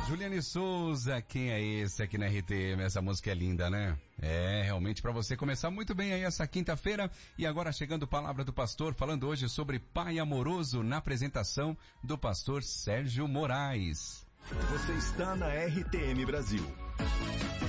Juliane Souza, quem é esse aqui na RTM? Essa música é linda, né? É, realmente para você começar muito bem aí essa quinta-feira. E agora chegando Palavra do Pastor, falando hoje sobre pai amoroso na apresentação do pastor Sérgio Moraes. Você está na RTM Brasil.